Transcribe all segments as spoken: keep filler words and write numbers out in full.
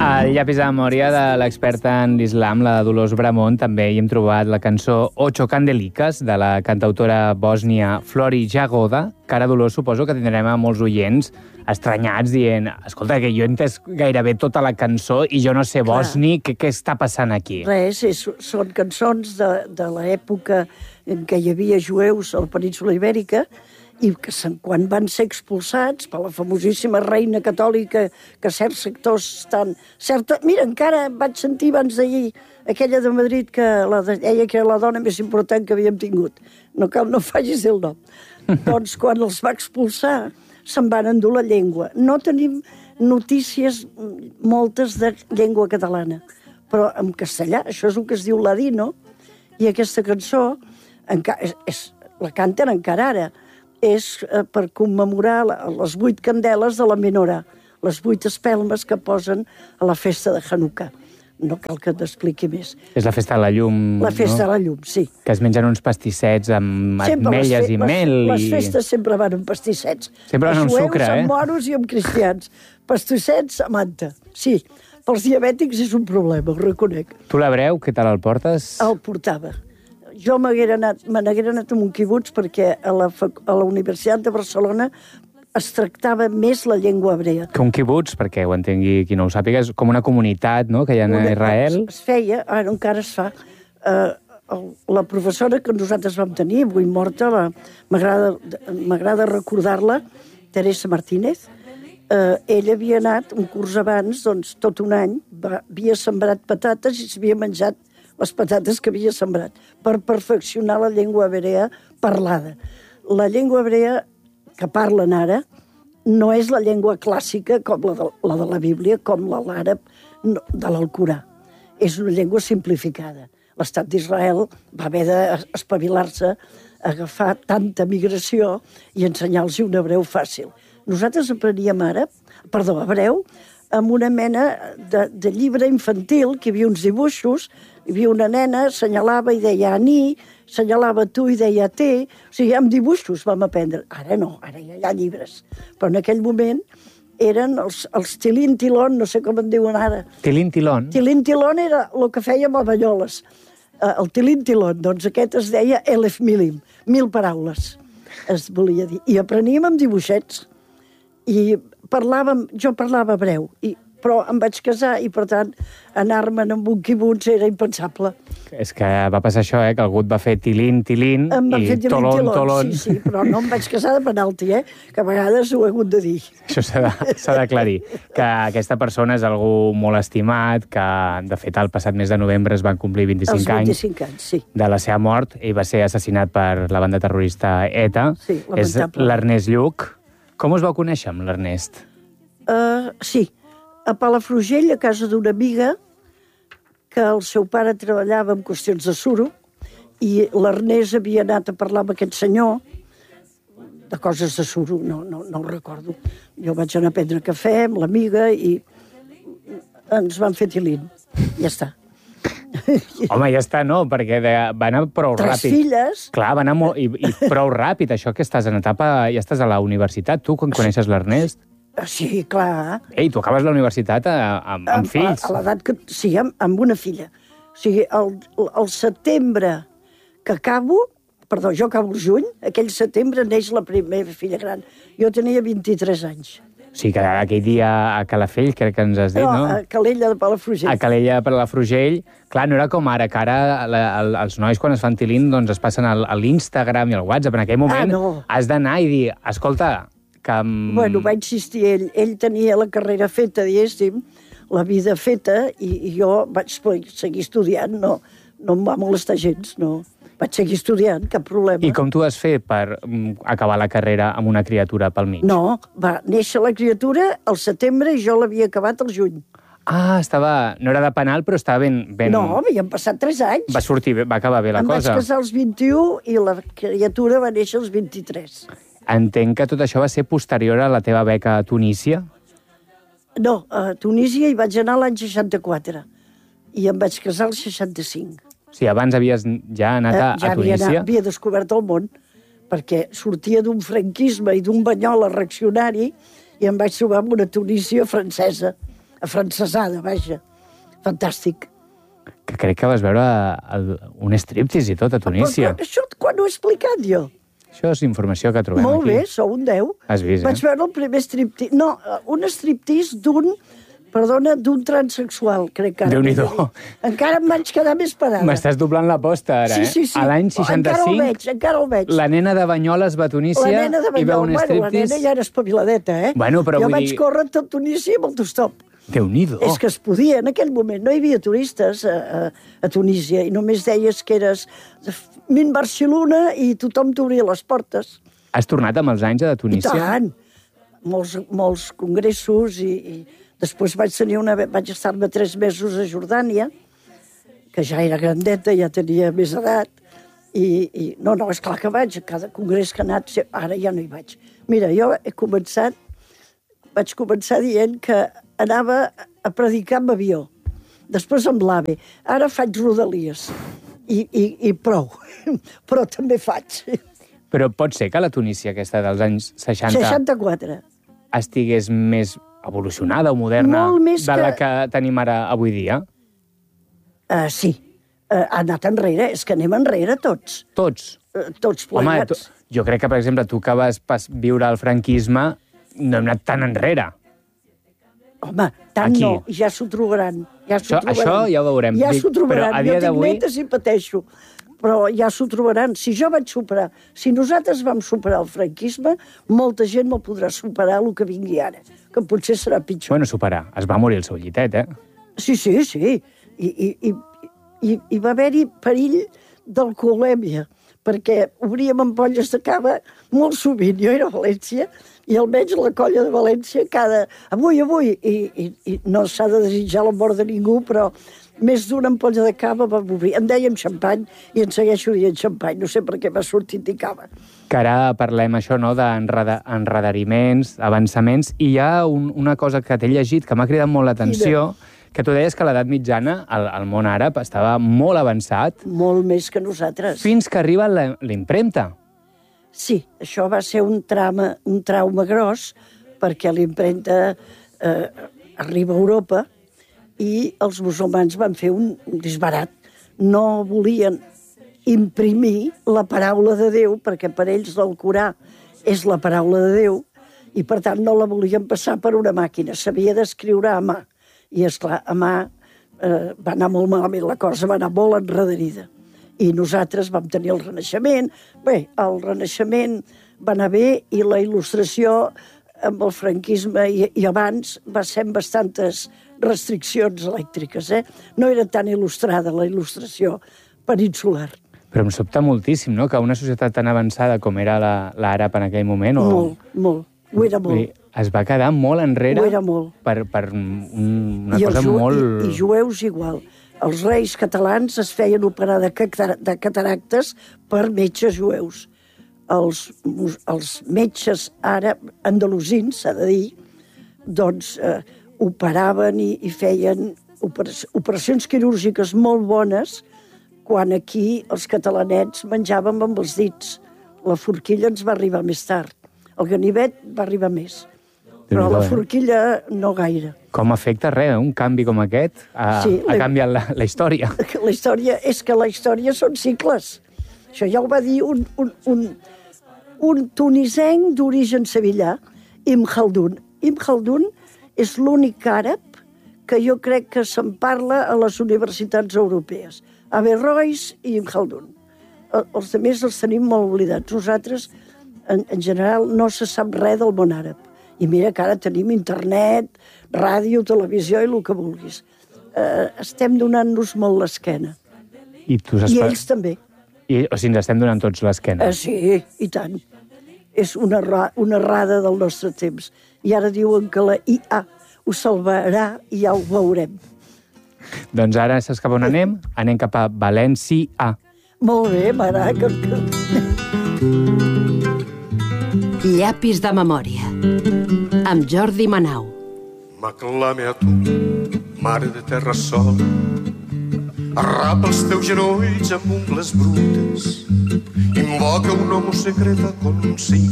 Al llapis de memòria de l'experta en l'islam, la Dolors Bramont, també hi hem trobat la cançó Ocho Candeliques, de la cantautora bòsnia Flori Jagoda, que ara, Dolors, suposo que tindrem a molts oients estranyats dient, escolta, que jo he entès gairebé tota la cançó i jo no sé bòsnic, què, què està passant aquí? Res, és, són cançons de, de l'època en què hi havia jueus a la península Ibèrica i que quan van ser expulsats per la famosíssima reina catòlica, que certs sectors estan... Certa... Mira, encara vaig sentir abans d'ahir aquella de Madrid que la deia que era la dona més important que havíem tingut. No cal, no facis el nom. Doncs quan els va expulsar se'n van endur la llengua. No tenim notícies moltes de llengua catalana, però en castellà, això és el que es diu ladino, i aquesta cançó encara, és, és, la canten encara ara. És eh, per commemorar la, les vuit candeles de la menorà, les vuit espelmes que posen a la festa de Hanukkà. No cal que t'expliqui més. És la festa de la llum, La festa no? de la llum, sí. Que es mengen uns pastissets amb Sempre ametlles fe- i mel. Les, I... les festes sempre van amb pastissets. Sempre van amb Jueus, sucre, eh? amb moros i amb cristians. Pastissets amb manta. Sí, pels diabètics és un problema, ho reconec. Tu l'hebreu, què tal el portes? El portava. Jo m'haguera anat, me n'haguera anat a un quibuts perquè a la, fac- a la Universitat de Barcelona es tractava més la llengua hebrea. Que un quibuts, perquè ho entengui qui no ho sàpiga, és com una comunitat, no?, que hi ha a Una- Israel. Es feia, ara encara es fa, eh, el, la professora que nosaltres vam tenir, avui morta, la- m'agrada m'agrada recordar-la, Teresa Martínez, eh, ella havia anat un curs abans, doncs tot un any, va, havia sembrat patates i s'havia menjat les patates que havia sembrat, per perfeccionar la llengua hebrea parlada. La llengua hebrea que parlen ara no és la llengua clàssica com la de la, de la Bíblia, com la l'àrab no, de l'Alcorà. És una llengua simplificada. L'estat d'Israel va haver d'espavilar-se, agafar tanta migració i ensenyar-los un hebreu fàcil. Nosaltres apreníem àrab, perdó, hebreu, amb una mena de, de llibre infantil, que hi havia uns dibuixos, hi havia una nena, assenyalava i deia ani, assenyalava tu i deia te, o sigui, amb dibuixos vam aprendre. Ara no, ara ja hi ha llibres. Però en aquell moment eren els, els tilín-tilón, no sé com en diuen ara. Tilín-tilón. Tilín-tilón era el que fèiem a Banyoles. Uh, el tilín-tilón, doncs aquest es deia elef milim, mil paraules, es volia dir. I apreníem amb dibuixets. I parlàvem, jo parlava hebreu, i, però em vaig casar i, per tant, anar-me'n amb un quibuts era impensable. És que va passar això, eh, que algú et va fer tilín, tilín, Em van i fer tolón, tilín-tilón, tolón. sí, sí, però no em vaig casar de penalti, eh? Que a vegades ho he hagut de dir. Això s'ha de- s'ha d'aclarir. Que aquesta persona és algú molt estimat, que, de fet, el passat mes de novembre es van complir vint-i-cinc Els anys vint-i-cinc anys, sí. de la seva mort. Ell va ser assassinat per la banda terrorista ETA. Sí, És lamentable. l'Ernest Lluch. Com us vau conèixer amb l'Ernest? Uh, sí, a Palafrugell, a casa d'una amiga, que el seu pare treballava en qüestions de suro, i l'Ernest havia anat a parlar amb aquest senyor de coses de suro, no, no, no ho recordo. Jo vaig anar a prendre cafè amb l'amiga i ens van fer tilín. Ja està. Home, ja està, no, perquè de, va anar prou Tres ràpid. filles. Clar, va anar molt, i, i prou ràpid, això que estàs en etapa, ja estàs a la universitat, tu, quan coneixes l'Ernest. Sí, clar. Ei, tu acabes la universitat a, amb, amb fills. A, a l'edat que... Sí, amb, amb una filla. O sigui, el, el setembre que acabo, perdó, jo acabo el juny, aquell setembre neix la primera filla gran. Jo tenia vint-i-tres anys. O sigui, que aquell dia a Calafell, crec que ens has dit, No, no? a Calella de Palafrugell. A Calella per la Frugell. Clar, no era com ara, que ara la, el, els nois quan es fan tilín doncs es passen al, a l'Instagram i al WhatsApp. En aquell moment Ah, no. has d'anar i dir, escolta, que... Bueno, va insistir ell. Ell tenia la carrera feta, diguéssim, la vida feta, i, i jo vaig seguir estudiant. No, no em va molestar gens, no. Vaig seguir estudiant, cap problema. I com tu has fet per mm, acabar la carrera amb una criatura pel mig? No, va néixer la criatura al setembre i jo l'havia acabat al juny. Ah, estava... No era de penal, però estava ben... ben... No, havien passat tres anys. Va sortir bé, va acabar bé la em cosa. vaig casar als vint-i-u i la criatura va néixer als vint-i-tres. Entenc que tot això va ser posterior a la teva beca a Tunísia? No, a Tunísia hi vaig anar l'any seixanta-quatre i em vaig casar al seixanta-cinc. O sigui, abans havies ja anat a, Eh, ja a havia, Tunísia? anat, havia descobert el món, perquè sortia d'un franquisme i d'un Banyoles reaccionari i em vaig trobar amb una Tunísia francesa, afrancesada, vaja. Fantàstic. Que crec que vas veure el, un striptease i tot a Tunísia. Però, això quan ho he explicat jo? Això és informació que trobem Molt aquí. bé, sou un deu. Has vist, Vaig eh? veure el primer striptease... No, un striptease d'un... Perdona, d'un transsexual, crec que ara. Déu-n'hi-do. Encara em vaig quedar més parada. M'estàs doblant l'aposta, ara, Sí, eh? sí, sí. A l'any seixanta-cinc, encara el veig, encara el veig. la nena de Banyoles va a Tunísia La nena de i veu Banyoles, un bueno, la striptease. nena ja era espaviladeta, eh? Bueno, però jo vull vaig dir- córrer tot Tunísia amb autostop. Déu-n'hi-do. És que es podia, en aquell moment no hi havia turistes a, a, a Tunísia i només deies que eres min Barcelona i tothom t'obria les portes. Has tornat amb els anys a I Tunísia? tant! Molts, molts congressos i, i després vaig tenir una... vaig estar-me tres mesos a Jordània, que ja era grandeta, ja tenia més edat, i, i no, no, esclar que vaig, a cada congrés que he anat, ara ja no hi vaig. Mira, jo he començat, vaig començar dient que anava a predicar amb avió, després amb l'AVE, ara faig rodalies, i, i, i prou, però també faig. Però pot ser que la Tunísia aquesta dels anys seixanta seixanta-quatre. estigués més evolucionada o moderna Molt més de la que- que tenim ara avui dia? Uh, sí, uh, ha anat enrere, és que anem enrere tots, Tots. uh, tots Home, plegats. tu, jo crec que, per exemple, tu que vas pas viure el franquisme, no hem anat tan enrere. Home, tant Aquí. no, ja s'ho trobaran. Ja s'ho Això- trobaran. això ja ho veurem. Ja Dic, s'ho trobaran. però a dia Jo tinc d'avui- netes i pateixo, però ja s'ho trobaran. Si jo vaig superar, si nosaltres vam superar el franquisme, molta gent no podrà superar el que vingui ara, que potser serà pitjor. Bueno, superar. Es va morir el seu llitet, eh? Sí, sí, sí. I, i, i, i, i va haver-hi perill d'alcoholèmia, perquè obríem ampolles de cava molt sovint. Jo era a València i almenys la colla de València cada... Avui, avui, i, i, i no s'ha de desitjar la mort de ningú, però més d'una ampolla de cava va obrir. En dèiem xampany i en segueixo dient xampany. No sé per què m'ha sortit dir cava. Que ara parlem això, no?, d'enredariments, avançaments, i hi ha un, una cosa que t'he llegit que m'ha cridat molt l'atenció, que tu deies que a l'edat mitjana el, el món àrab estava molt avançat Molt més que nosaltres. fins que arriba la, la impremta. Sí, això va ser un trauma, un trauma gros, perquè l'impremta eh, arriba a Europa i els musulmans van fer un, un disbarat. No volien imprimir la paraula de Déu, perquè per ells l'Alcorà és la paraula de Déu, i per tant no la volien passar per una màquina, s'havia d'escriure a mà. I, esclar, a mà eh, va anar molt malament la cosa, va anar molt enredarida. I nosaltres vam tenir el Renaixement. Bé, el Renaixement va anar bé i la il·lustració amb el franquisme i, i abans va ser amb bastantes restriccions elèctriques. Eh? No era tan il·lustrada la il·lustració peninsular. Però em sobta moltíssim, no?, que una societat tan avançada com era la- l'àrab en aquell moment... O... Molt, molt. Ho era Vull dir, molt. es va quedar molt enrere Ho era molt. per, per un, una I, cosa els, ju- molt... i, I jueus igual. Els reis catalans es feien operar de, catar de cataractes per metges jueus. Els, mus- els metges ara andalusins, s'ha de dir, doncs eh, operaven i, i feien operac operacions quirúrgiques molt bones quan aquí els catalanets menjàvem amb els dits. La forquilla ens va arribar més tard. El ganivet va arribar més. Però la Déu-n'hi-do, eh? forquilla no gaire. Com afecta res, un canvi com aquest ha, Sí, ha la- canviat la, la història. La història és que la història són cicles. Això ja ho va dir un, un, un, un tunisenc d'origen sevillà, Ibn Khaldun. Ibn Khaldun és l'únic àrab que jo crec que se'n parla a les universitats europees. Averrois i Ibn Khaldun. El- Els altres els tenim molt oblidats. Nosaltres, en, en general, no se sap res del món àrab. I mira que ara tenim internet, ràdio, televisió i el que vulguis. Eh, estem donant-nos molt l'esquena. I, tu saps I per- ells també. I, o sigui, ens estem donant tots l'esquena. Eh, sí, i tant. És una, ra una errada del nostre temps. I ara diuen que la I A ho salvarà i ja ho veurem. Doncs ara saps cap on anem? Anem cap a València. Molt bé, m'agrada que... Llapis de memòria, amb Jordi Manau. M'aclame a tu, mare de terra sol, arrapa els teus genolls amb ungles brutes, invoca un homo secreta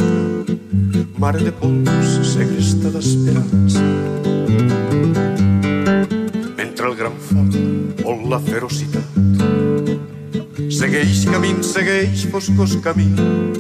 consigna, mare de pols segresta d'esperança. gran foc o la ferocitat. Segueix camins, segueix foscos camins,